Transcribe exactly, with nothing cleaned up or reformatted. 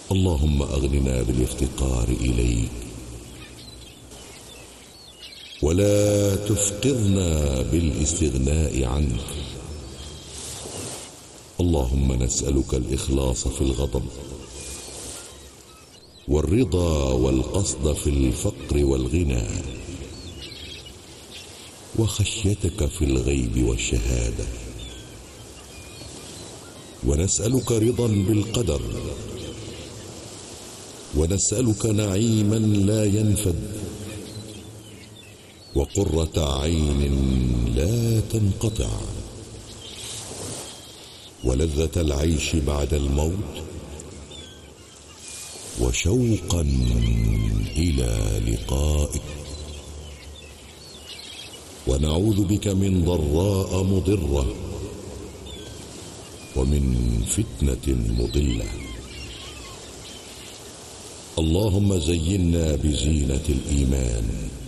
اللهم أغننا بالافتقار إليك ولا تفقرنا بالاستغناء عنك. اللهم نسألك الإخلاص في الغضب والرضا والقصد في الفقر والغنى وخشيتك في الغيب والشهادة. ونسألك رضا بالقدر ونسألك نعيما لا ينفد وقرة عين لا تنقطع ولذة العيش بعد الموت وشوقا إلى لقائك. ونعوذ بك من ضراء مضرة ومن فتنة مضلة. اللهم زينا بزينة الإيمان